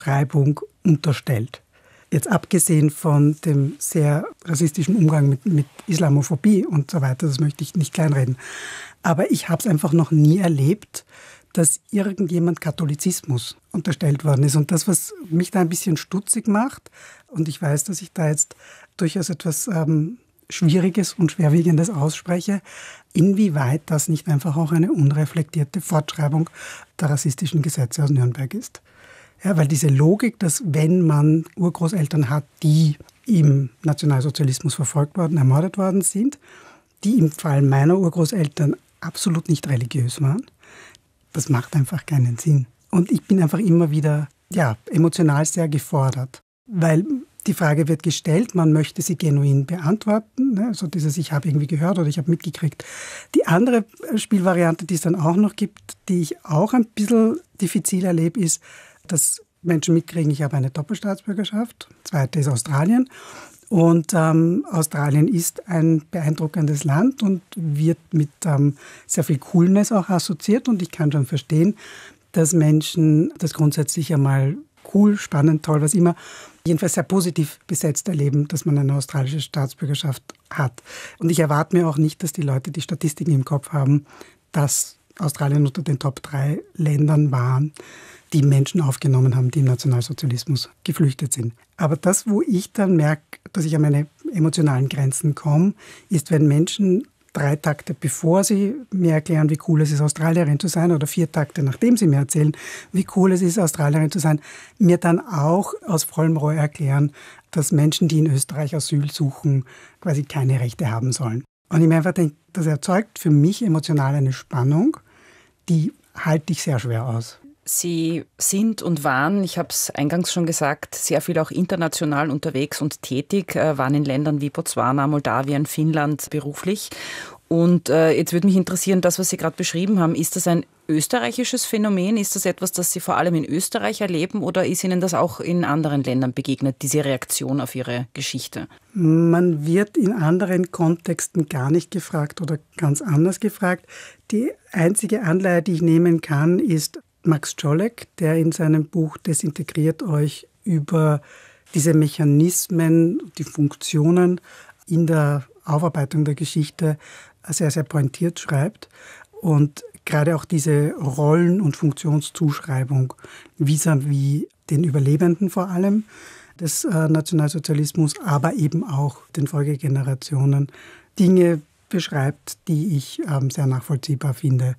Zuschreibung unterstellt. Jetzt abgesehen von dem sehr rassistischen Umgang mit Islamophobie und so weiter, das möchte ich nicht kleinreden. Aber ich habe es einfach noch nie erlebt, dass irgendjemand Katholizismus unterstellt worden ist. Und das, was mich da ein bisschen stutzig macht, und ich weiß, dass ich da jetzt durchaus etwas Schwieriges und Schwerwiegendes ausspreche, inwieweit das nicht einfach auch eine unreflektierte Fortschreibung der rassistischen Gesetze aus Nürnberg ist. Ja, weil diese Logik, dass wenn man Urgroßeltern hat, die im Nationalsozialismus verfolgt worden, ermordet worden sind, die im Fall meiner Urgroßeltern absolut nicht religiös waren, das macht einfach keinen Sinn. Und ich bin einfach immer wieder emotional sehr gefordert, weil die Frage wird gestellt, man möchte sie genuin beantworten, ne? So dieses ich habe irgendwie gehört oder ich habe mitgekriegt. Die andere Spielvariante, die es dann auch noch gibt, die ich auch ein bisschen diffizil erlebe, ist, dass Menschen mitkriegen, ich habe eine Doppelstaatsbürgerschaft. Zweite ist Australien. Und Australien ist ein beeindruckendes Land und wird mit sehr viel Coolness auch assoziiert. Und ich kann schon verstehen, dass Menschen das grundsätzlich einmal cool, spannend, toll, was immer, jedenfalls sehr positiv besetzt erleben, dass man eine australische Staatsbürgerschaft hat. Und ich erwarte mir auch nicht, dass die Leute die Statistiken im Kopf haben, dass Australien unter den Top 3 Ländern waren, die Menschen aufgenommen haben, die im Nationalsozialismus geflüchtet sind. Aber das, wo ich dann merke, dass ich an meine emotionalen Grenzen komme, ist, wenn Menschen 3 Takte bevor sie mir erklären, wie cool es ist, Australierin zu sein, oder 4 Takte nachdem sie mir erzählen, wie cool es ist, Australierin zu sein, mir dann auch aus vollem Rohr erklären, dass Menschen, die in Österreich Asyl suchen, quasi keine Rechte haben sollen. Und ich mir einfach denke, das erzeugt für mich emotional eine Spannung, die halte ich sehr schwer aus. Sie sind und waren, ich habe es eingangs schon gesagt, sehr viel auch international unterwegs und tätig, waren in Ländern wie Botswana, Moldawien, Finnland beruflich. Und jetzt würde mich interessieren, das, was Sie gerade beschrieben haben, ist das ein österreichisches Phänomen? Ist das etwas, das Sie vor allem in Österreich erleben, oder ist Ihnen das auch in anderen Ländern begegnet, diese Reaktion auf Ihre Geschichte? Man wird in anderen Kontexten gar nicht gefragt oder ganz anders gefragt. Die einzige Anleihe, die ich nehmen kann, ist Max Czolek, der in seinem Buch Desintegriert euch über diese Mechanismen, die Funktionen in der Aufarbeitung der Geschichte sehr, sehr pointiert schreibt. Und gerade auch diese Rollen- und Funktionszuschreibung vis-à-vis den Überlebenden vor allem des Nationalsozialismus, aber eben auch den Folgegenerationen Dinge beschreibt, die ich sehr nachvollziehbar finde.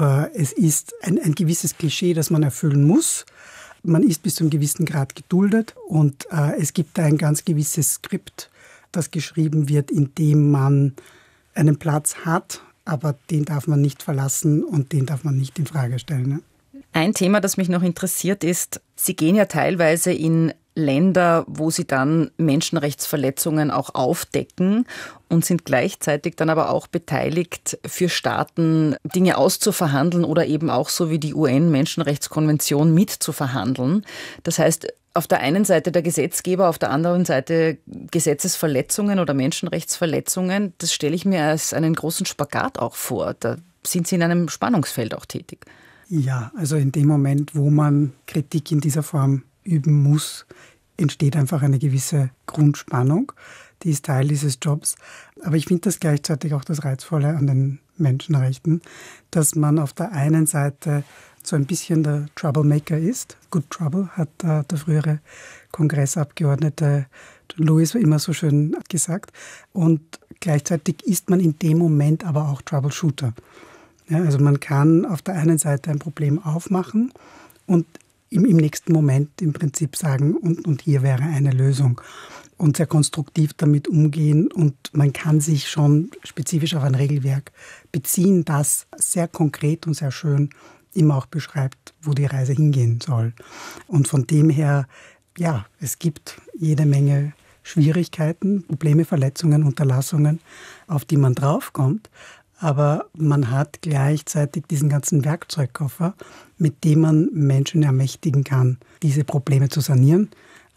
Es ist ein gewisses Klischee, das man erfüllen muss. Man ist bis zu einem gewissen Grad geduldet und es gibt da ein ganz gewisses Skript, das geschrieben wird, in dem man einen Platz hat, aber den darf man nicht verlassen und den darf man nicht in Frage stellen. Ne? Ein Thema, das mich noch interessiert, ist, Sie gehen ja teilweise in Länder, wo sie dann Menschenrechtsverletzungen auch aufdecken und sind gleichzeitig dann aber auch beteiligt, für Staaten Dinge auszuverhandeln oder eben auch so wie die UN-Menschenrechtskonvention mitzuverhandeln. Das heißt, auf der einen Seite der Gesetzgeber, auf der anderen Seite Gesetzesverletzungen oder Menschenrechtsverletzungen. Das stelle ich mir als einen großen Spagat auch vor. Da sind Sie in einem Spannungsfeld auch tätig. Ja, also in dem Moment, wo man Kritik in dieser Form üben muss, entsteht einfach eine gewisse Grundspannung. Die ist Teil dieses Jobs. Aber ich finde das gleichzeitig auch das Reizvolle an den Menschenrechten, dass man auf der einen Seite so ein bisschen der Troublemaker ist. Good Trouble, hat der frühere Kongressabgeordnete John Lewis immer so schön gesagt. Und gleichzeitig ist man in dem Moment aber auch Troubleshooter. Ja, also man kann auf der einen Seite ein Problem aufmachen und im nächsten Moment im Prinzip sagen, und hier wäre eine Lösung. Und sehr konstruktiv damit umgehen. Und man kann sich schon spezifisch auf ein Regelwerk beziehen, das sehr konkret und sehr schön immer auch beschreibt, wo die Reise hingehen soll. Und von dem her, ja, es gibt jede Menge Schwierigkeiten, Probleme, Verletzungen, Unterlassungen, auf die man draufkommt. Aber man hat gleichzeitig diesen ganzen Werkzeugkoffer, mit dem man Menschen ermächtigen kann, diese Probleme zu sanieren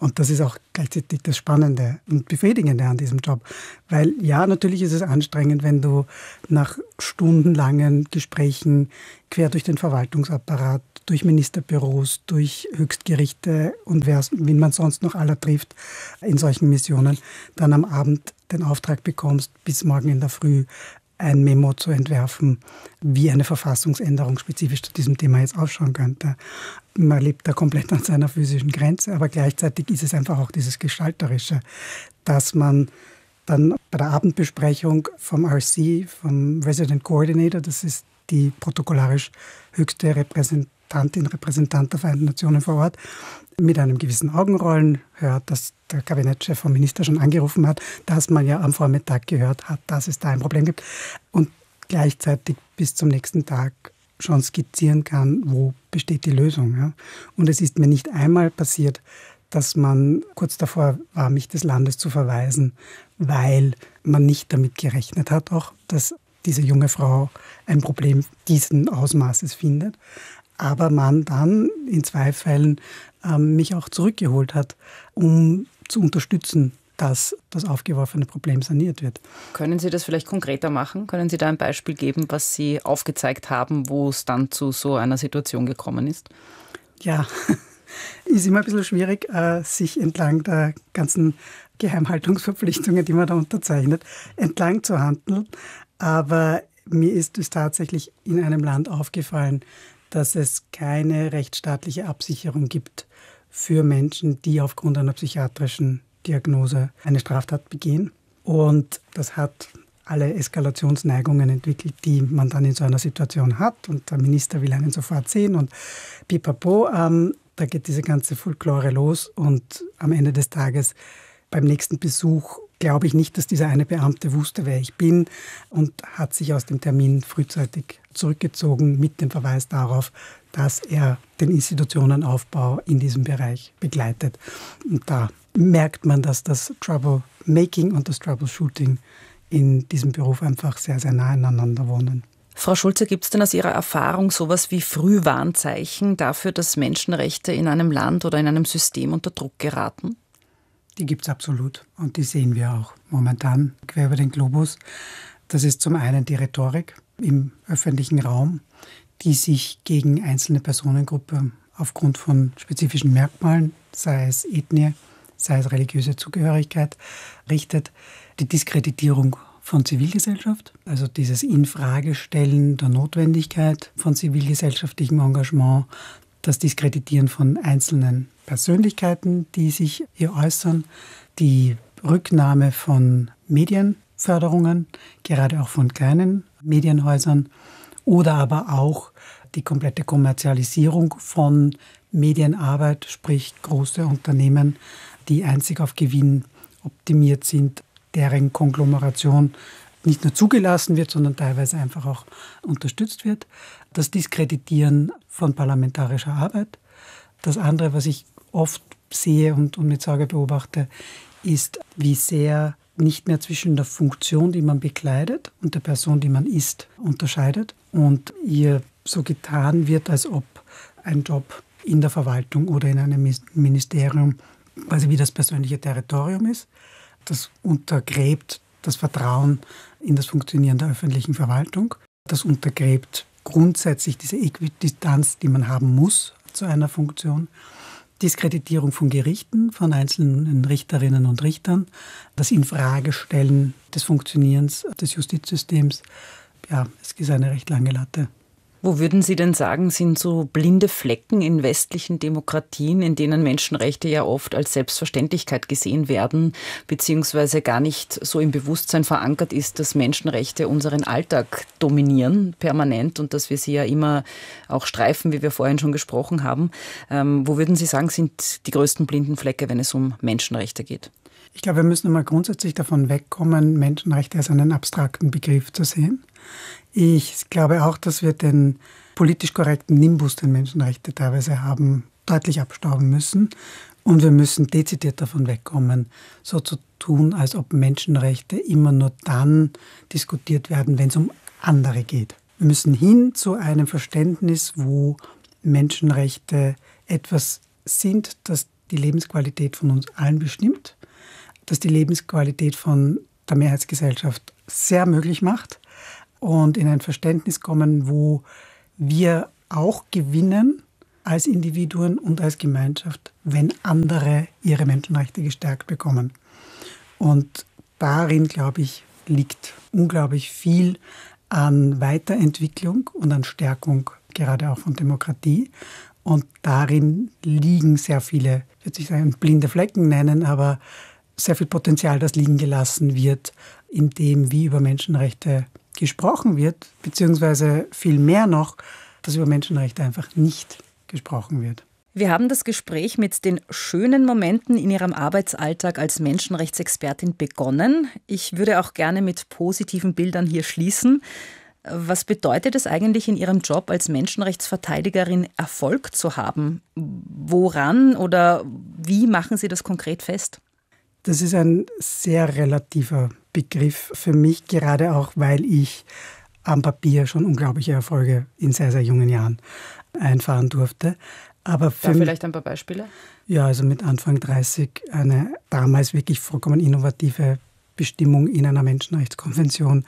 Und das ist auch gleichzeitig das Spannende und Befriedigende an diesem Job. Weil ja, natürlich ist es anstrengend, wenn du nach stundenlangen Gesprächen quer durch den Verwaltungsapparat, durch Ministerbüros, durch Höchstgerichte und wen man sonst noch alle trifft in solchen Missionen, dann am Abend den Auftrag bekommst, bis morgen in der Früh ein Memo zu entwerfen, wie eine Verfassungsänderung spezifisch zu diesem Thema jetzt ausschauen könnte. Man lebt da komplett an seiner physischen Grenze, aber gleichzeitig ist es einfach auch dieses Gestalterische, dass man dann bei der Abendbesprechung vom RC, vom Resident Coordinator, das ist die protokollarisch höchste Repräsentant der Vereinten Nationen vor Ort, mit einem gewissen Augenrollen hört, dass der Kabinettschef vom Minister schon angerufen hat, dass man ja am Vormittag gehört hat, dass es da ein Problem gibt und gleichzeitig bis zum nächsten Tag schon skizzieren kann, wo besteht die Lösung. Ja? Und es ist mir nicht einmal passiert, dass man kurz davor war, mich des Landes zu verweisen, weil man nicht damit gerechnet hat, auch dass diese junge Frau ein Problem diesen Ausmaßes findet. Aber man dann in 2 Fällen mich auch zurückgeholt hat, um zu unterstützen, dass das aufgeworfene Problem saniert wird. Können Sie das vielleicht konkreter machen? Können Sie da ein Beispiel geben, was Sie aufgezeigt haben, wo es dann zu so einer Situation gekommen ist? Ja, ist immer ein bisschen schwierig, sich entlang der ganzen Geheimhaltungsverpflichtungen, die man da unterzeichnet, entlang zu handeln. Aber mir ist es tatsächlich in einem Land aufgefallen, dass es keine rechtsstaatliche Absicherung gibt für Menschen, die aufgrund einer psychiatrischen Diagnose eine Straftat begehen. Und das hat alle Eskalationsneigungen entwickelt, die man dann in so einer Situation hat. Und der Minister will einen sofort sehen und pipapo. Da geht diese ganze Folklore los. Und am Ende des Tages, beim nächsten Besuch, glaube ich nicht, dass dieser eine Beamte wusste, wer ich bin und hat sich aus dem Termin frühzeitig zurückgezogen mit dem Verweis darauf, dass er den Institutionenaufbau in diesem Bereich begleitet. Und da merkt man, dass das Troublemaking und das Troubleshooting in diesem Beruf einfach sehr, sehr nah aneinander wohnen. Frau Schulze, gibt es denn aus Ihrer Erfahrung sowas wie Frühwarnzeichen dafür, dass Menschenrechte in einem Land oder in einem System unter Druck geraten? Die gibt es absolut und die sehen wir auch momentan quer über den Globus. Das ist zum einen die Rhetorik im öffentlichen Raum, die sich gegen einzelne Personengruppen aufgrund von spezifischen Merkmalen, sei es Ethnie, sei es religiöse Zugehörigkeit, richtet. Die Diskreditierung von Zivilgesellschaft, also dieses Infragestellen der Notwendigkeit von zivilgesellschaftlichem Engagement, das Diskreditieren von einzelnen Persönlichkeiten, die sich hier äußern, die Rücknahme von Medienförderungen, gerade auch von kleinen Medienhäusern, oder aber auch die komplette Kommerzialisierung von Medienarbeit, sprich große Unternehmen, die einzig auf Gewinn optimiert sind, deren Konglomeration nicht nur zugelassen wird, sondern teilweise einfach auch unterstützt wird. Das Diskreditieren von parlamentarischer Arbeit. Das andere, was ich oft sehe und mit Sorge beobachte, ist, wie sehr nicht mehr zwischen der Funktion, die man bekleidet, und der Person, die man ist, unterscheidet. Und ihr so getan wird, als ob ein Job in der Verwaltung oder in einem Ministerium quasi wie das persönliche Territorium ist. Das untergräbt das Vertrauen in das Funktionieren der öffentlichen Verwaltung. Das untergräbt grundsätzlich diese Äquidistanz, die man haben muss zu einer Funktion. Diskreditierung von Gerichten, von einzelnen Richterinnen und Richtern, das Infragestellen des Funktionierens des Justizsystems. Ja, es ist eine recht lange Latte. Wo würden Sie denn sagen, sind so blinde Flecken in westlichen Demokratien, in denen Menschenrechte ja oft als Selbstverständlichkeit gesehen werden, beziehungsweise gar nicht so im Bewusstsein verankert ist, dass Menschenrechte unseren Alltag dominieren, permanent, und dass wir sie ja immer auch streifen, wie wir vorhin schon gesprochen haben. Wo würden Sie sagen, sind die größten blinden Flecke, wenn es um Menschenrechte geht? Ich glaube, wir müssen einmal grundsätzlich davon wegkommen, Menschenrechte als einen abstrakten Begriff zu sehen. Ich glaube auch, dass wir den politisch korrekten Nimbus, den Menschenrechte teilweise haben, deutlich abstauben müssen. Und wir müssen dezidiert davon wegkommen, so zu tun, als ob Menschenrechte immer nur dann diskutiert werden, wenn es um andere geht. Wir müssen hin zu einem Verständnis, wo Menschenrechte etwas sind, das die Lebensqualität von uns allen bestimmt, das die Lebensqualität von der Mehrheitsgesellschaft sehr möglich macht und in ein Verständnis kommen, wo wir auch gewinnen als Individuen und als Gemeinschaft, wenn andere ihre Menschenrechte gestärkt bekommen. Und darin, glaube ich, liegt unglaublich viel an Weiterentwicklung und an Stärkung, gerade auch von Demokratie. Und darin liegen sehr viele, ich würde nicht sagen, blinde Flecken nennen, aber sehr viel Potenzial, das liegen gelassen wird, in dem, wie über Menschenrechte gesprochen wird, beziehungsweise viel mehr noch, dass über Menschenrechte einfach nicht gesprochen wird. Wir haben das Gespräch mit den schönen Momenten in Ihrem Arbeitsalltag als Menschenrechtsexpertin begonnen. Ich würde auch gerne mit positiven Bildern hier schließen. Was bedeutet es eigentlich in Ihrem Job als Menschenrechtsverteidigerin, Erfolg zu haben? Woran oder wie machen Sie das konkret fest? Das ist ein sehr relativer Begriff für mich, gerade auch, weil ich am Papier schon unglaubliche Erfolge in sehr, sehr jungen Jahren einfahren durfte. Aber vielleicht ein paar Beispiele? Ja, also mit Anfang 30 eine damals wirklich vollkommen innovative Bestimmung in einer Menschenrechtskonvention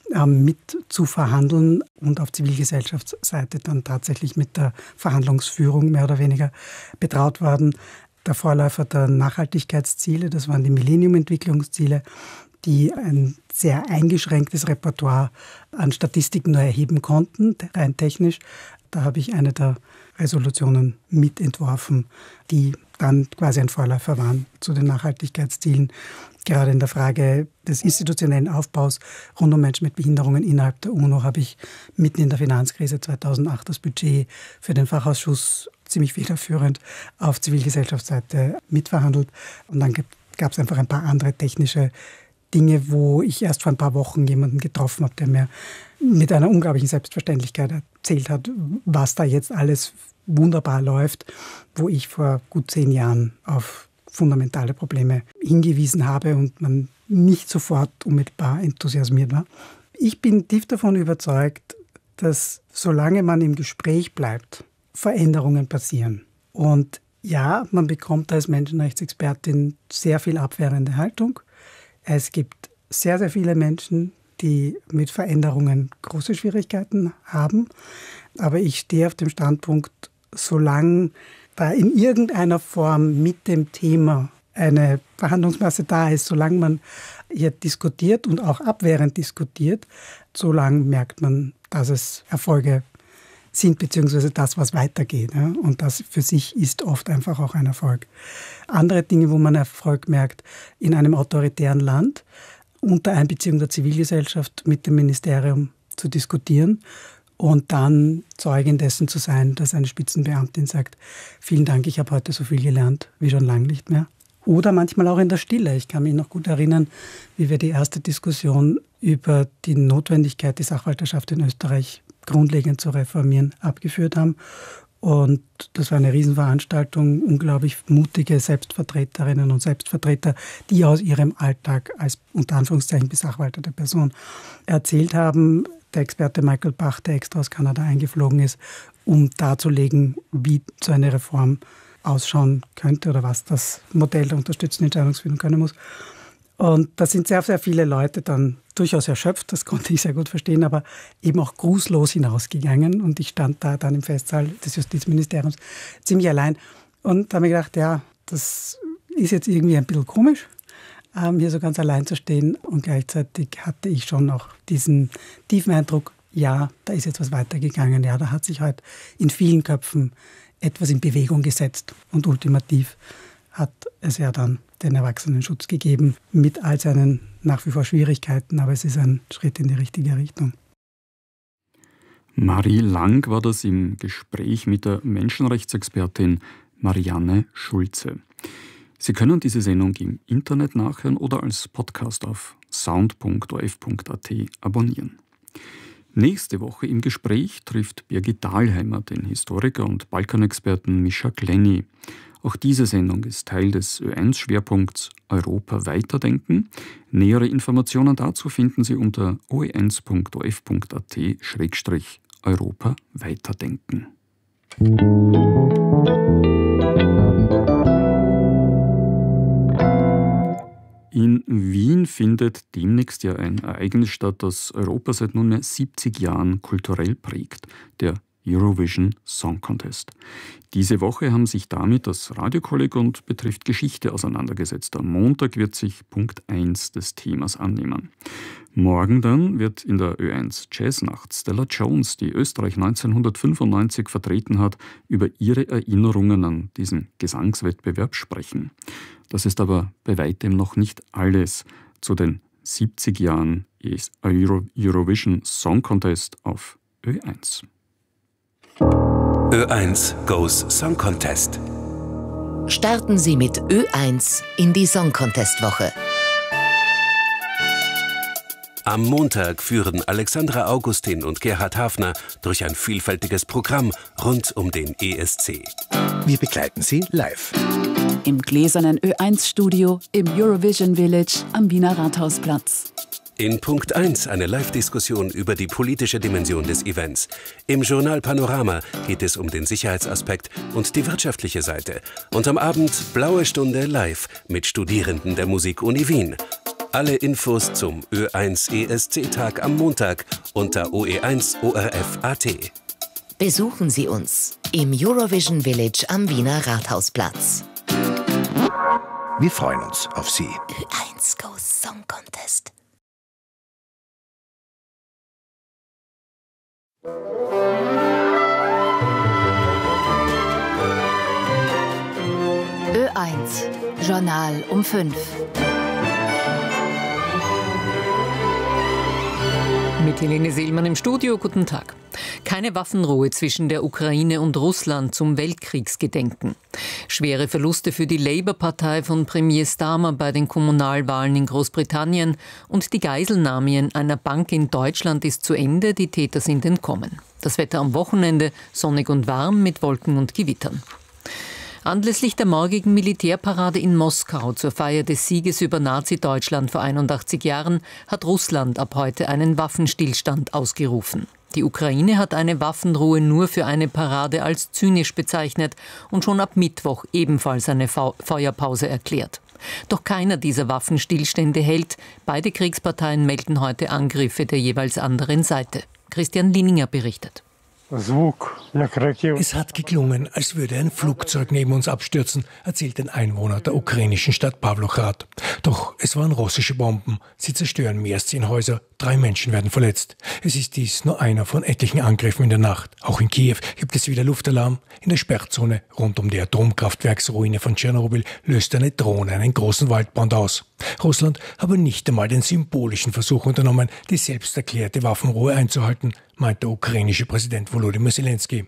mit zu verhandeln und auf Zivilgesellschaftsseite dann tatsächlich mit der Verhandlungsführung mehr oder weniger betraut worden. Der Vorläufer der Nachhaltigkeitsziele, das waren die Millennium-Entwicklungsziele, die ein sehr eingeschränktes Repertoire an Statistiken nur erheben konnten, rein technisch. Da habe ich eine der Resolutionen mitentworfen, die dann quasi ein Vorläufer waren zu den Nachhaltigkeitszielen. Gerade in der Frage des institutionellen Aufbaus rund um Menschen mit Behinderungen innerhalb der UNO habe ich mitten in der Finanzkrise 2008 das Budget für den Fachausschuss ziemlich federführend auf Zivilgesellschaftsseite mitverhandelt. Und dann gab es einfach ein paar andere technische Dinge, wo ich erst vor ein paar Wochen jemanden getroffen habe, der mir mit einer unglaublichen Selbstverständlichkeit erzählt hat, was da jetzt alles wunderbar läuft, wo ich vor gut 10 Jahren auf fundamentale Probleme hingewiesen habe und man nicht sofort unmittelbar enthusiasmiert war. Ich bin tief davon überzeugt, dass solange man im Gespräch bleibt, Veränderungen passieren. Und ja, man bekommt als Menschenrechtsexpertin sehr viel abwehrende Haltung. Es gibt sehr, sehr viele Menschen, die mit Veränderungen große Schwierigkeiten haben. Aber ich stehe auf dem Standpunkt, solange da in irgendeiner Form mit dem Thema eine Verhandlungsmasse da ist, solange man hier diskutiert und auch abwehrend diskutiert, solange merkt man, dass es Erfolge sind, beziehungsweise das, was weitergeht. Ja? Und das für sich ist oft einfach auch ein Erfolg. Andere Dinge, wo man Erfolg merkt, in einem autoritären Land, unter Einbeziehung der Zivilgesellschaft mit dem Ministerium zu diskutieren und dann Zeugin dessen zu sein, dass eine Spitzenbeamtin sagt, vielen Dank, ich habe heute so viel gelernt wie schon lange nicht mehr. Oder manchmal auch in der Stille. Ich kann mich noch gut erinnern, wie wir die erste Diskussion über die Notwendigkeit, die Sachwalterschaft in Österreich grundlegend zu reformieren, abgeführt haben. Und das war eine Riesenveranstaltung, unglaublich mutige Selbstvertreterinnen und Selbstvertreter, die aus ihrem Alltag als unter Anführungszeichen besachwaltete Person erzählt haben. Der Experte Michael Bach, der extra aus Kanada eingeflogen ist, um darzulegen, wie so eine Reform ausschauen könnte oder was das Modell der unterstützenden Entscheidungsfindung können muss. Und da sind sehr, sehr viele Leute dann durchaus erschöpft, das konnte ich sehr gut verstehen, aber eben auch grußlos hinausgegangen. Und ich stand da dann im Festsaal des Justizministeriums ziemlich allein und habe mir gedacht, ja, das ist jetzt irgendwie ein bisschen komisch, hier so ganz allein zu stehen. Und gleichzeitig hatte ich schon noch diesen tiefen Eindruck, ja, da ist jetzt was weitergegangen. Ja, da hat sich halt in vielen Köpfen etwas in Bewegung gesetzt. Und ultimativ hat es ja dann den Erwachsenenschutz gegeben, mit all seinen nach wie vor Schwierigkeiten, aber es ist ein Schritt in die richtige Richtung. Marie Lang war das im Gespräch mit der Menschenrechtsexpertin Marianne Schulze. Sie können diese Sendung im Internet nachhören oder als Podcast auf sound.orf.at abonnieren. Nächste Woche im Gespräch trifft Birgit Dahlheimer den Historiker und Balkanexperten Mischa Klenny. Auch diese Sendung ist Teil des Ö1-Schwerpunkts Europa weiterdenken. Nähere Informationen dazu finden Sie unter In Wien findet demnächst ja ein Ereignis statt, das Europa seit nunmehr 70 Jahren kulturell prägt, der Eurovision Song Contest. Diese Woche haben sich damit das Radiokolleg und betrifft Geschichte auseinandergesetzt. Am Montag wird sich Punkt 1 des Themas annehmen. Morgen dann wird in der Ö1 Jazznacht Stella Jones, die Österreich 1995 vertreten hat, über ihre Erinnerungen an diesen Gesangswettbewerb sprechen. Das ist aber bei weitem noch nicht alles zu den 70 Jahren Eurovision Song Contest auf Ö1. Ö1 Goes Song Contest. Starten Sie mit Ö1 in die Song Contest Woche. Am Montag führen Alexandra Augustin und Gerhard Hafner durch ein vielfältiges Programm rund um den ESC. Wir begleiten Sie live. Im gläsernen Ö1-Studio im Eurovision Village am Wiener Rathausplatz. In Punkt 1 eine Live-Diskussion über die politische Dimension des Events. Im Journal Panorama geht es um den Sicherheitsaspekt und die wirtschaftliche Seite. Und am Abend Blaue Stunde live mit Studierenden der Musikuni Wien. Alle Infos zum Ö1 ESC-Tag am Montag unter OE1 ORF.at. Besuchen Sie uns im Eurovision Village am Wiener Rathausplatz. Wir freuen uns auf Sie. Ö1 Goes Song Contest. Ö1 Journal um 5. Mit Helene Seelmann im Studio, guten Tag. Keine Waffenruhe zwischen der Ukraine und Russland zum Weltkriegsgedenken. Schwere Verluste für die Labour-Partei von Premier Starmer bei den Kommunalwahlen in Großbritannien und die Geiselnahme einer Bank in Deutschland ist zu Ende, die Täter sind entkommen. Das Wetter am Wochenende sonnig und warm mit Wolken und Gewittern. Anlässlich der morgigen Militärparade in Moskau zur Feier des Sieges über Nazi-Deutschland vor 81 Jahren hat Russland ab heute einen Waffenstillstand ausgerufen. Die Ukraine hat eine Waffenruhe nur für eine Parade als zynisch bezeichnet und schon ab Mittwoch ebenfalls eine Feuerpause erklärt. Doch keiner dieser Waffenstillstände hält. Beide Kriegsparteien melden heute Angriffe der jeweils anderen Seite. Christian Lininger berichtet. Es hat geklungen, als würde ein Flugzeug neben uns abstürzen, erzählt ein Einwohner der ukrainischen Stadt Pawlograd. Doch es waren russische Bomben. Sie zerstören mehr als 10 Häuser. 3 Menschen werden verletzt. Es ist dies nur einer von etlichen Angriffen in der Nacht. Auch in Kiew gibt es wieder Luftalarm. In der Sperrzone rund um die Atomkraftwerksruine von Tschernobyl löste eine Drohne einen großen Waldbrand aus. Russland habe nicht einmal den symbolischen Versuch unternommen, die selbst erklärte Waffenruhe einzuhalten, meint der ukrainische Präsident Volodymyr Zelensky.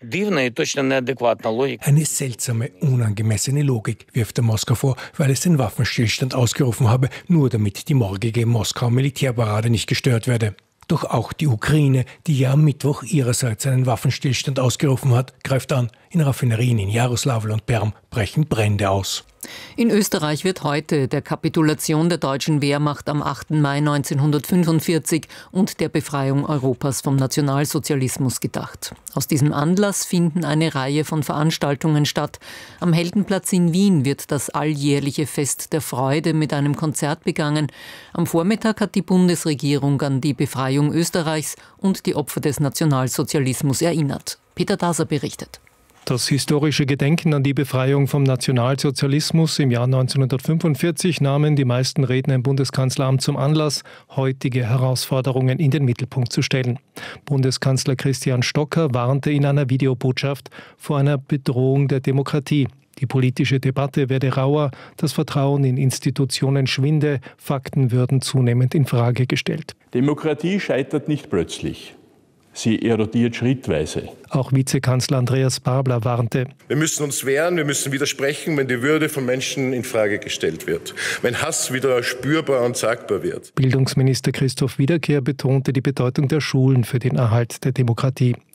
Eine seltsame, unangemessene Logik wirft er Moskau vor, weil es den Waffenstillstand ausgerufen habe, nur damit die morgige Moskau-Militärparade nicht gestört werde. Doch auch die Ukraine, die ja am Mittwoch ihrerseits einen Waffenstillstand ausgerufen hat, greift an. In Raffinerien in Jaroslavl und Perm brechen Brände aus. In Österreich wird heute der Kapitulation der deutschen Wehrmacht am 8. Mai 1945 und der Befreiung Europas vom Nationalsozialismus gedacht. Aus diesem Anlass finden eine Reihe von Veranstaltungen statt. Am Heldenplatz in Wien wird das alljährliche Fest der Freude mit einem Konzert begangen. Am Vormittag hat die Bundesregierung an die Befreiung Österreichs und die Opfer des Nationalsozialismus erinnert. Peter Daser berichtet. Das historische Gedenken an die Befreiung vom Nationalsozialismus im Jahr 1945 nahmen die meisten Redner im Bundeskanzleramt zum Anlass, heutige Herausforderungen in den Mittelpunkt zu stellen. Bundeskanzler Christian Stocker warnte in einer Videobotschaft vor einer Bedrohung der Demokratie. Die politische Debatte werde rauer, das Vertrauen in Institutionen schwinde, Fakten würden zunehmend in Frage gestellt. Demokratie scheitert nicht plötzlich. Sie erodiert schrittweise. Auch Vizekanzler Andreas Babler warnte. Wir müssen uns wehren, wir müssen widersprechen, wenn die Würde von Menschen in Frage gestellt wird. Wenn Hass wieder spürbar und sagbar wird. Bildungsminister Christoph Wiederkehr betonte die Bedeutung der Schulen für den Erhalt der Demokratie.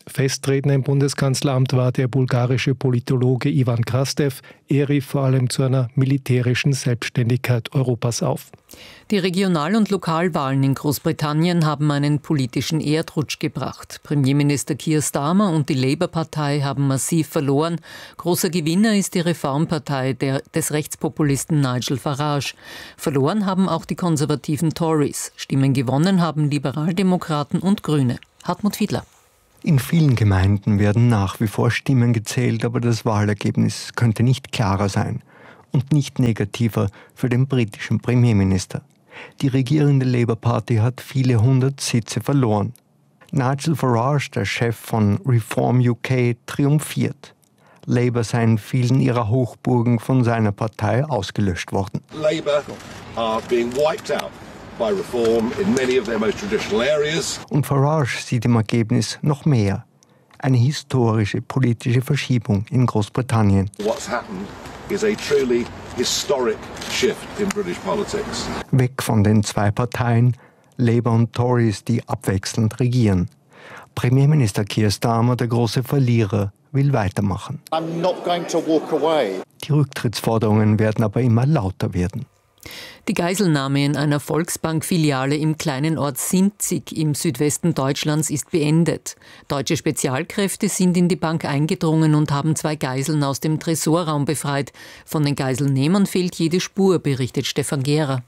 Festredner im Bundeskanzleramt war der bulgarische Politologe Ivan Krastev. Er rief vor allem zu einer militärischen Selbstständigkeit Europas auf. Die Regional- und Lokalwahlen in Großbritannien haben einen politischen Erdrutsch gebracht. Premierminister Keir Starmer und die Labour-Partei haben massiv verloren. Großer Gewinner ist die Reformpartei des Rechtspopulisten Nigel Farage. Verloren haben auch die konservativen Tories. Stimmen gewonnen haben Liberaldemokraten und Grüne. Hartmut Fiedler. In vielen Gemeinden werden nach wie vor Stimmen gezählt, aber das Wahlergebnis könnte nicht klarer sein und nicht negativer für den britischen Premierminister. Die regierende Labour Party hat viele 100 Sitze verloren. Nigel Farage, der Chef von Reform UK, triumphiert. Labour sei in vielen ihrer Hochburgen von seiner Partei ausgelöscht worden. Labour are being wiped out by reform in many of their most traditional areas. Und Farage sieht im Ergebnis noch mehr. Eine historische politische Verschiebung in Großbritannien. What's happened is a truly historic shift in British politics. Weg von den zwei Parteien, Labour und Tories, die abwechselnd regieren. Premierminister Keir Starmer, der große Verlierer, will weitermachen. I'm not going to walk away. Die Rücktrittsforderungen werden aber immer lauter werden. Die Geiselnahme in einer Volksbank-Filiale im kleinen Ort Sinzig im Südwesten Deutschlands ist beendet. Deutsche Spezialkräfte sind in die Bank eingedrungen und haben 2 Geiseln aus dem Tresorraum befreit. Von den Geiselnehmern fehlt jede Spur, berichtet Stefan Gehrer.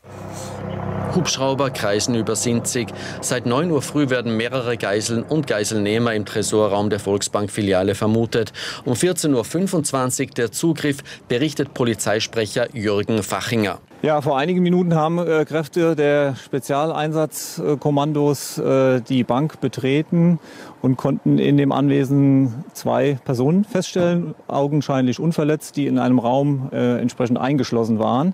Hubschrauber kreisen über Sinzig. Seit 9 Uhr früh werden mehrere Geiseln und Geiselnehmer im Tresorraum der Volksbank-Filiale vermutet. Um 14.25 Uhr der Zugriff, berichtet Polizeisprecher Jürgen Fachinger. Ja, vor einigen Minuten haben Kräfte der Spezialeinsatzkommandos die Bank betreten und konnten in dem Anwesen 2 Personen feststellen, augenscheinlich unverletzt, die in einem Raum entsprechend eingeschlossen waren.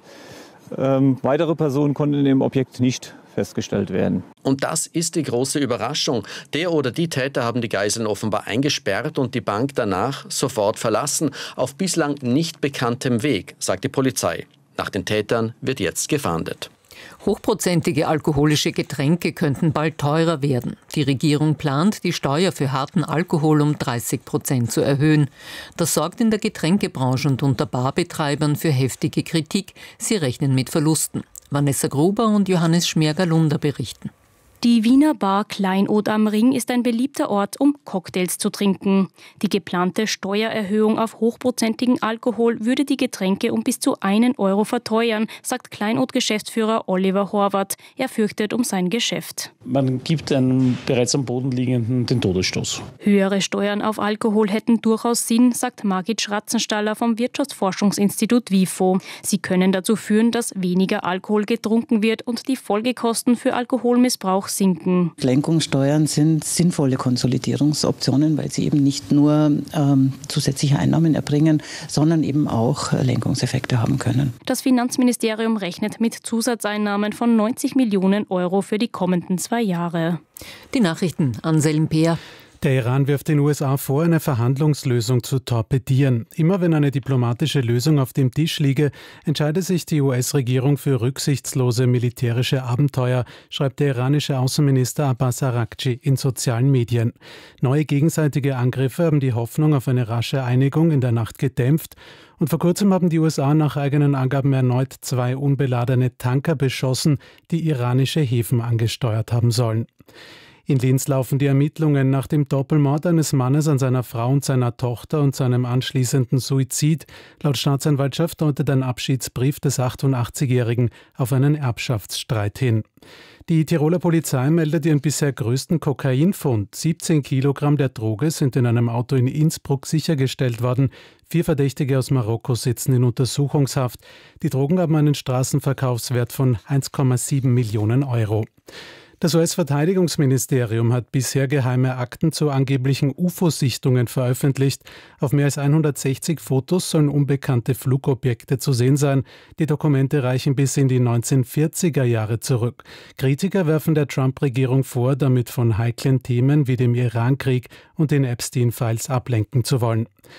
Weitere Personen konnten in dem Objekt nicht festgestellt werden. Und das ist die große Überraschung. Der oder die Täter haben die Geiseln offenbar eingesperrt und die Bank danach sofort verlassen, auf bislang nicht bekanntem Weg, sagt die Polizei. Nach den Tätern wird jetzt gefahndet. Hochprozentige alkoholische Getränke könnten bald teurer werden. Die Regierung plant, die Steuer für harten Alkohol um 30% zu erhöhen. Das sorgt in der Getränkebranche und unter Barbetreibern für heftige Kritik. Sie rechnen mit Verlusten. Vanessa Gruber und Johannes Schmerger-Lunder berichten. Die Wiener Bar Kleinod am Ring ist ein beliebter Ort, um Cocktails zu trinken. Die geplante Steuererhöhung auf hochprozentigen Alkohol würde die Getränke um bis zu 1 Euro verteuern, sagt Kleinod-Geschäftsführer Oliver Horvath. Er fürchtet um sein Geschäft. Man gibt einem bereits am Boden liegenden den Todesstoß. Höhere Steuern auf Alkohol hätten durchaus Sinn, sagt Margit Schratzenstaller vom Wirtschaftsforschungsinstitut WIFO. Sie können dazu führen, dass weniger Alkohol getrunken wird und die Folgekosten für Alkoholmissbrauch sinken. Lenkungssteuern sind sinnvolle Konsolidierungsoptionen, weil sie eben nicht nur zusätzliche Einnahmen erbringen, sondern eben auch Lenkungseffekte haben können. Das Finanzministerium rechnet mit Zusatzeinnahmen von 90 Millionen Euro für die kommenden 2 Jahre. Die Nachrichten, Anselm Peer. Der Iran wirft den USA vor, eine Verhandlungslösung zu torpedieren. Immer wenn eine diplomatische Lösung auf dem Tisch liege, entscheide sich die US-Regierung für rücksichtslose militärische Abenteuer, schreibt der iranische Außenminister Abbas Araghchi in sozialen Medien. Neue gegenseitige Angriffe haben die Hoffnung auf eine rasche Einigung in der Nacht gedämpft. Und vor kurzem haben die USA nach eigenen Angaben erneut 2 unbeladene Tanker beschossen, die iranische Häfen angesteuert haben sollen. In Linz laufen die Ermittlungen nach dem Doppelmord eines Mannes an seiner Frau und seiner Tochter und seinem anschließenden Suizid. Laut Staatsanwaltschaft deutet ein Abschiedsbrief des 88-Jährigen auf einen Erbschaftsstreit hin. Die Tiroler Polizei meldet ihren bisher größten Kokainfund. 17 Kilogramm der Droge sind in einem Auto in Innsbruck sichergestellt worden. 4 Verdächtige aus Marokko sitzen in Untersuchungshaft. Die Drogen haben einen Straßenverkaufswert von 1,7 Millionen Euro. Das US-Verteidigungsministerium hat bisher geheime Akten zu angeblichen UFO-Sichtungen veröffentlicht. Auf mehr als 160 Fotos sollen unbekannte Flugobjekte zu sehen sein. Die Dokumente reichen bis in die 1940er Jahre zurück. Kritiker werfen der Trump-Regierung vor, damit von heiklen Themen wie dem Irankrieg und den Epstein-Files ablenken zu wollen.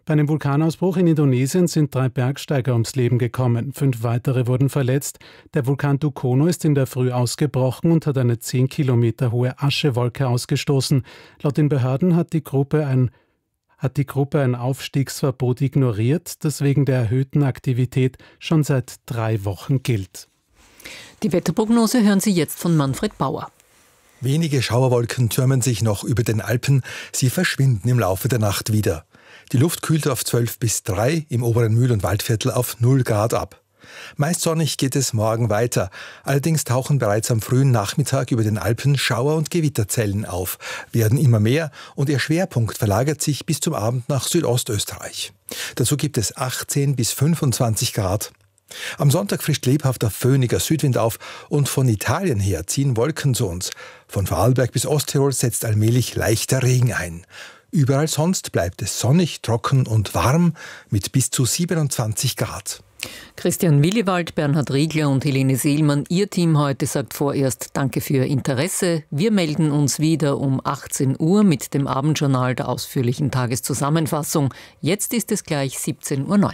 Bei einem Vulkanausbruch in Indonesien sind 3 Bergsteiger ums Leben gekommen. 5 weitere wurden verletzt. Der Vulkan Dukono ist in der Früh ausgebrochen und hat eine 10 Kilometer hohe Aschewolke ausgestoßen. Laut den Behörden hat die Gruppe ein Aufstiegsverbot ignoriert, das wegen der erhöhten Aktivität schon seit 3 Wochen gilt. Die Wetterprognose hören Sie jetzt von Manfred Bauer. Wenige Schauerwolken türmen sich noch über den Alpen. Sie verschwinden im Laufe der Nacht wieder. Die Luft kühlt auf 12 bis 3, im oberen Mühl- und Waldviertel auf 0 Grad ab. Meist sonnig geht es morgen weiter. Allerdings tauchen bereits am frühen Nachmittag über den Alpen Schauer- und Gewitterzellen auf, werden immer mehr und ihr Schwerpunkt verlagert sich bis zum Abend nach Südostösterreich. Dazu gibt es 18 bis 25 Grad. Am Sonntag frischt lebhafter föhniger Südwind auf und von Italien her ziehen Wolken zu uns. Von Vorarlberg bis Osttirol setzt allmählich leichter Regen ein. Überall sonst bleibt es sonnig, trocken und warm mit bis zu 27 Grad. Christian Willibald, Bernhard Riegler und Helene Seelmann, Ihr Team heute sagt vorerst Danke für Ihr Interesse. Wir melden uns wieder um 18 Uhr mit dem Abendjournal der ausführlichen Tageszusammenfassung. Jetzt ist es gleich 17:09 Uhr.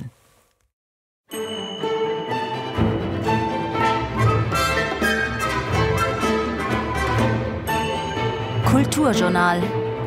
Kulturjournal.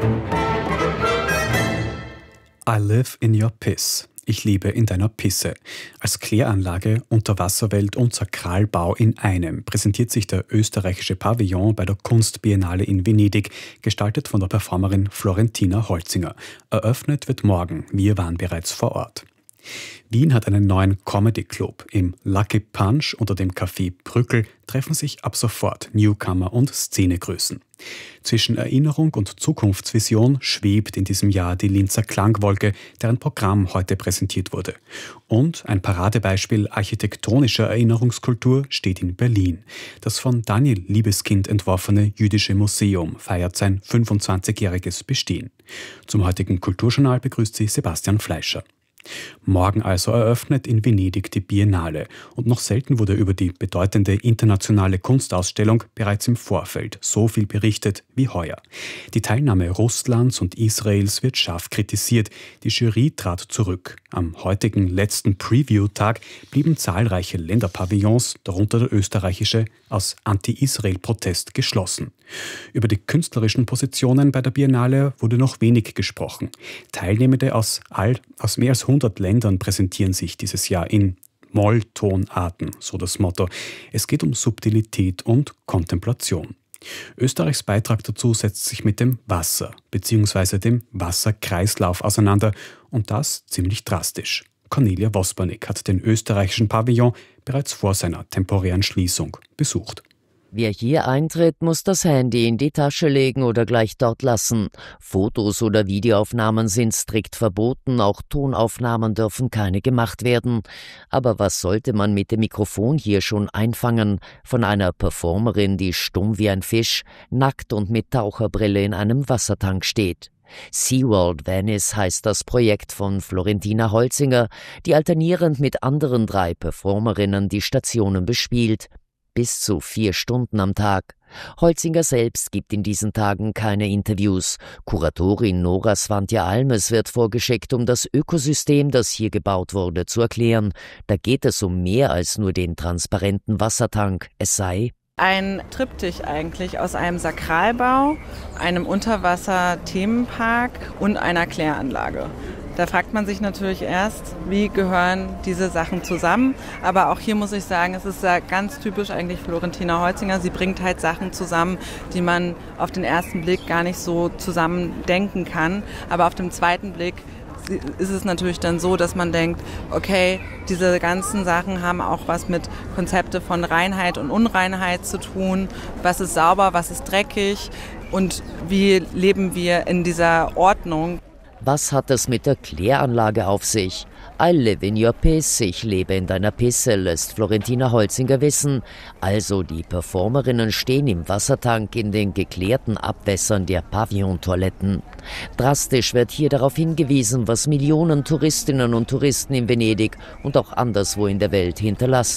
I live in your piss. Ich lebe in deiner Pisse. Als Kläranlage, Unterwasserwelt und Sakralbau in einem präsentiert sich der österreichische Pavillon bei der Kunstbiennale in Venedig, gestaltet von der Performerin Florentina Holzinger. Eröffnet wird morgen. Wir waren bereits vor Ort. Wien hat einen neuen Comedy-Club. Im Lucky Punch unter dem Café Brückel treffen sich ab sofort Newcomer und Szenegrößen. Zwischen Erinnerung und Zukunftsvision schwebt in diesem Jahr die Linzer Klangwolke, deren Programm heute präsentiert wurde. Und ein Paradebeispiel architektonischer Erinnerungskultur steht in Berlin. Das von Daniel Liebeskind entworfene Jüdische Museum feiert sein 25-jähriges Bestehen. Zum heutigen Kulturjournal begrüßt sie Sebastian Fleischer. Morgen also eröffnet in Venedig die Biennale und noch selten wurde über die bedeutende internationale Kunstausstellung bereits im Vorfeld so viel berichtet wie heuer. Die Teilnahme Russlands und Israels wird scharf kritisiert. Die Jury trat zurück. Am heutigen letzten Preview-Tag blieben zahlreiche Länderpavillons, darunter der österreichische, aus Anti-Israel-Protest geschlossen. Über die künstlerischen Positionen bei der Biennale wurde noch wenig gesprochen. Teilnehmende aus mehr als 100 Ländern präsentieren sich dieses Jahr in Molltonarten, so das Motto. Es geht um Subtilität und Kontemplation. Österreichs Beitrag dazu setzt sich mit dem Wasser bzw. dem Wasserkreislauf auseinander und das ziemlich drastisch. Cornelia Wospernick hat den österreichischen Pavillon bereits vor seiner temporären Schließung besucht. Wer hier eintritt, muss das Handy in die Tasche legen oder gleich dort lassen. Fotos oder Videoaufnahmen sind strikt verboten, auch Tonaufnahmen dürfen keine gemacht werden. Aber was sollte man mit dem Mikrofon hier schon einfangen? Von einer Performerin, die stumm wie ein Fisch, nackt und mit Taucherbrille in einem Wassertank steht. SeaWorld Venice heißt das Projekt von Florentina Holzinger, die alternierend mit anderen 3 Performerinnen die Stationen bespielt. Bis zu 4 Stunden am Tag. Holzinger selbst gibt in diesen Tagen keine Interviews. Kuratorin Nora Svantja Almes wird vorgeschickt, um das Ökosystem, das hier gebaut wurde, zu erklären. Da geht es um mehr als nur den transparenten Wassertank. Es sei ein Triptych eigentlich aus einem Sakralbau, einem Unterwasser-Themenpark und einer Kläranlage. Da fragt man sich natürlich erst, wie gehören diese Sachen zusammen. Aber auch hier muss ich sagen, es ist ja ganz typisch eigentlich Florentina Holzinger. Sie bringt halt Sachen zusammen, die man auf den ersten Blick gar nicht so zusammen denken kann. Aber auf dem zweiten Blick ist es natürlich dann so, dass man denkt, okay, diese ganzen Sachen haben auch was mit Konzepte von Reinheit und Unreinheit zu tun. Was ist sauber, was ist dreckig und wie leben wir in dieser Ordnung? Was hat es mit der Kläranlage auf sich? I live in your piss, ich lebe in deiner Pisse, lässt Florentina Holzinger wissen. Also die Performerinnen stehen im Wassertank in den geklärten Abwässern der Pavillontoiletten. Drastisch wird hier darauf hingewiesen, was Millionen Touristinnen und Touristen in Venedig und auch anderswo in der Welt hinterlassen.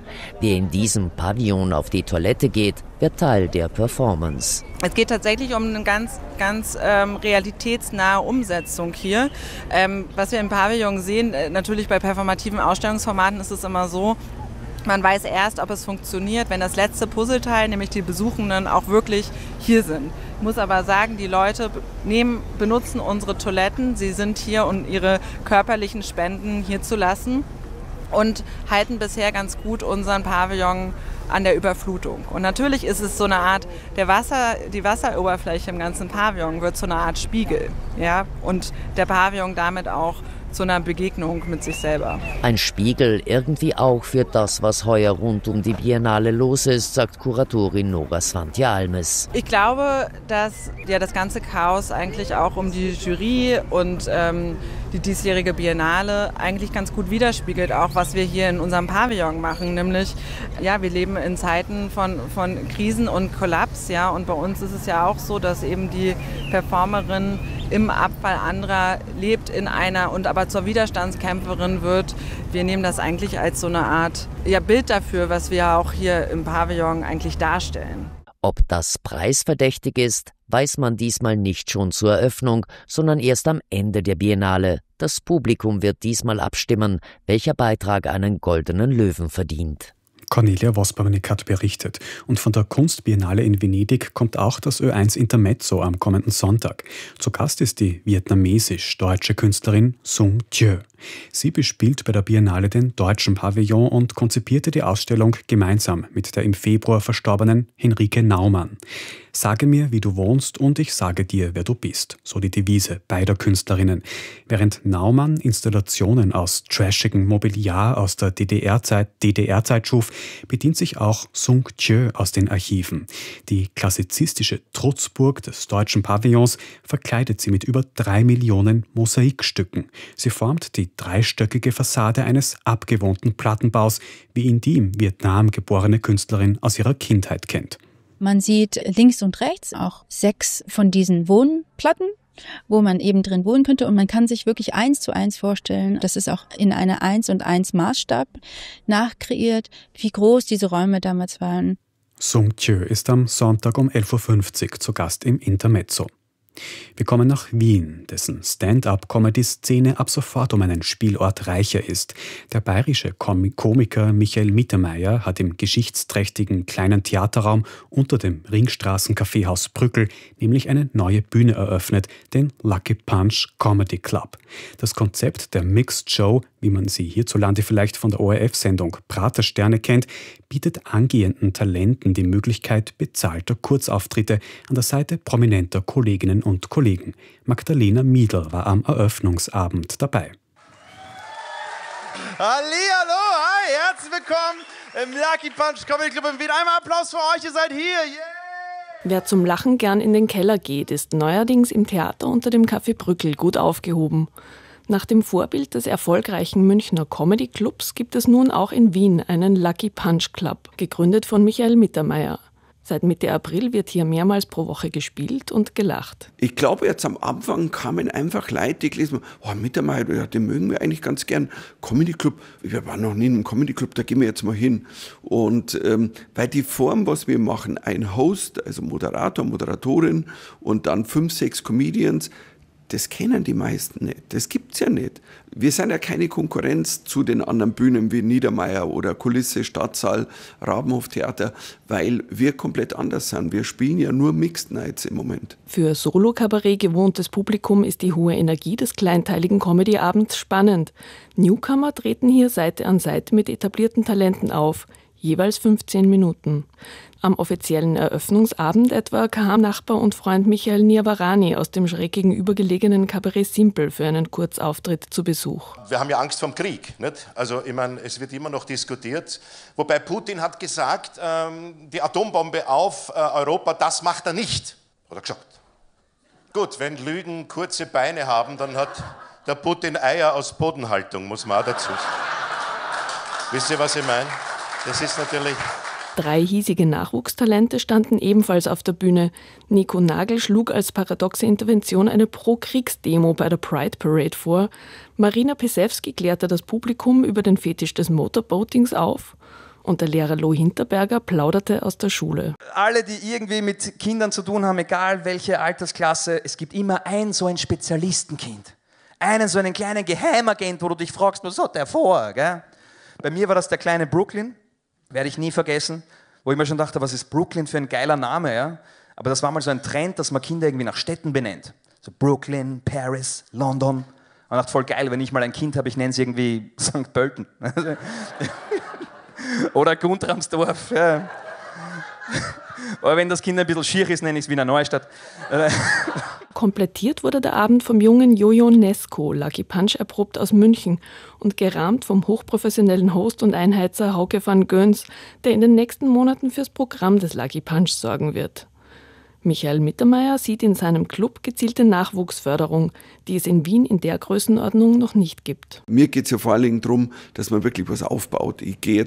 Wer in diesem Pavillon auf die Toilette geht, wird Teil der Performance. Es geht tatsächlich um eine ganz realitätsnahe Umsetzung hier. Was wir im Pavillon sehen, natürlich bei performativen Ausstellungsformaten ist es immer so, man weiß erst, ob es funktioniert, wenn das letzte Puzzleteil, nämlich die Besuchenden, auch wirklich hier sind. Ich muss aber sagen, die Leute benutzen unsere Toiletten. Sie sind hier, um ihre körperlichen Spenden hier zu lassen und halten bisher ganz gut unseren Pavillon an der Überflutung. Und natürlich ist es so eine Art, die Wasseroberfläche im ganzen Pavillon wird so eine Art Spiegel. Ja? Und der Pavillon damit auch zu einer Begegnung mit sich selber. Ein Spiegel irgendwie auch für das, was heuer rund um die Biennale los ist, sagt Kuratorin Nora Svantje-Almes. Ich glaube, dass das ganze Chaos eigentlich auch um die Jury und die diesjährige Biennale eigentlich ganz gut widerspiegelt, auch was wir hier in unserem Pavillon machen. Nämlich, ja, wir leben in Zeiten von Krisen und Kollaps. Ja, und bei uns ist es ja auch so, dass eben die Performerin im Abfall anderer lebt und aber zur Widerstandskämpferin wird. Wir nehmen das eigentlich als so eine Art Bild dafür, was wir auch hier im Pavillon eigentlich darstellen. Ob das preisverdächtig ist, weiß man diesmal nicht schon zur Eröffnung, sondern erst am Ende der Biennale. Das Publikum wird diesmal abstimmen, welcher Beitrag einen goldenen Löwen verdient. Cornelia Wosbernik hat berichtet. Und von der Kunstbiennale in Venedig kommt auch das Ö1 Intermezzo am kommenden Sonntag. Zu Gast ist die vietnamesisch-deutsche Künstlerin Sung Thieu. Sie bespielt bei der Biennale den deutschen Pavillon und konzipierte die Ausstellung gemeinsam mit der im Februar verstorbenen Henrike Naumann. Sage mir, wie du wohnst und ich sage dir, wer du bist, so die Devise beider Künstlerinnen. Während Naumann Installationen aus trashigem Mobiliar aus der DDR-Zeit schuf, bedient sich auch Sung Thieu aus den Archiven. Die klassizistische Trutzburg des deutschen Pavillons verkleidet sie mit über 3 Millionen Mosaikstücken. Sie formt die dreistöckige Fassade eines abgewohnten Plattenbaus, wie ihn die im Vietnam geborene Künstlerin aus ihrer Kindheit kennt. Man sieht links und rechts auch 6 von diesen Wohnplatten, wo man eben drin wohnen könnte. Und man kann sich wirklich 1:1 vorstellen, das ist auch in einer 1:1 Maßstab nachkreiert, wie groß diese Räume damals waren. Sung Thieu ist am Sonntag um 11.50 Uhr zu Gast im Intermezzo. Wir kommen nach Wien, dessen Stand-up-Comedy-Szene ab sofort um einen Spielort reicher ist. Der bayerische Komiker Michael Mittermeier hat im geschichtsträchtigen kleinen Theaterraum unter dem Ringstraßen-Kaffeehaus Brückel nämlich eine neue Bühne eröffnet, den Lucky Punch Comedy Club. Das Konzept der Mixed Show, wie man sie hierzulande vielleicht von der ORF-Sendung Pratersterne kennt, bietet angehenden Talenten die Möglichkeit bezahlter Kurzauftritte an der Seite prominenter Kolleginnen und Kollegen. Magdalena Miedl war am Eröffnungsabend dabei. Hallihallo, hi, herzlich willkommen im Lucky Punch Comedy Club in Wien. Einmal Applaus für euch, ihr seid hier. Yeah. Wer zum Lachen gern in den Keller geht, ist neuerdings im Theater unter dem Café Brückel gut aufgehoben. Nach dem Vorbild des erfolgreichen Münchner Comedy-Clubs gibt es nun auch in Wien einen Lucky Punch Club, gegründet von Michael Mittermeier. Seit Mitte April wird hier mehrmals pro Woche gespielt und gelacht. Ich glaube, jetzt am Anfang kamen einfach Leute, die gelesen haben, oh, Mittermeier, ja, den mögen wir eigentlich ganz gern. Comedy Club, wir waren noch nie in einem Comedy Club, da gehen wir jetzt mal hin. Und weil die Form, was wir machen, ein Host, also Moderator, Moderatorin und dann 5, 6 Comedians, das kennen die meisten nicht. Das gibt's ja nicht. Wir sind ja keine Konkurrenz zu den anderen Bühnen wie Niedermeyer oder Kulisse, Stadtsaal, Rabenhof-Theater, weil wir komplett anders sind. Wir spielen ja nur Mixed Nights im Moment. Für Solo-Kabarett gewohntes Publikum ist die hohe Energie des kleinteiligen Comedy-Abends spannend. Newcomer treten hier Seite an Seite mit etablierten Talenten auf, jeweils 15 Minuten. Am offiziellen Eröffnungsabend etwa kam Nachbar und Freund Michael Niavarani aus dem schräg gegenübergelegenen Cabaret Simpel für einen Kurzauftritt zu Besuch. Wir haben ja Angst vor dem Krieg, nicht? Also ich meine, es wird immer noch diskutiert. Wobei Putin hat gesagt, die Atombombe auf Europa, das macht er nicht, hat er gesagt. Gut, wenn Lügen kurze Beine haben, dann hat der Putin Eier aus Bodenhaltung, muss man auch dazu sagen. Wisst ihr, was ich meine? Das ist natürlich... 3 hiesige Nachwuchstalente standen ebenfalls auf der Bühne. Nico Nagel schlug als paradoxe Intervention eine Pro-Kriegs-Demo bei der Pride Parade vor. Marina Pesewski klärte das Publikum über den Fetisch des Motorboatings auf. Und der Lehrer Lo Hinterberger plauderte aus der Schule. Alle, die irgendwie mit Kindern zu tun haben, egal welche Altersklasse, es gibt immer so ein Spezialistenkind. So einen kleinen Geheimagent, wo du dich fragst, was hat der vor? Gell? Bei mir war das der kleine Brooklyn, werde ich nie vergessen, wo ich mir schon dachte, was ist Brooklyn für ein geiler Name? Ja? Aber das war mal so ein Trend, dass man Kinder irgendwie nach Städten benennt. So Brooklyn, Paris, London. Und ich dachte, voll geil, wenn ich mal ein Kind habe, ich nenne es irgendwie St. Pölten. Oder Guntramsdorf. Ja. Aber wenn das Kind ein bisschen schier ist, nenne ich es Wiener Neustadt. Komplettiert wurde der Abend vom jungen Jojo Nesko, Lucky Punch erprobt aus München und gerahmt vom hochprofessionellen Host und Einheizer Hauke van Göns, der in den nächsten Monaten fürs Programm des Lucky Punch sorgen wird. Michael Mittermeier sieht in seinem Club gezielte Nachwuchsförderung, die es in Wien in der Größenordnung noch nicht gibt. Mir geht es ja vor allen Dingen darum, dass man wirklich was aufbaut. Ich gehe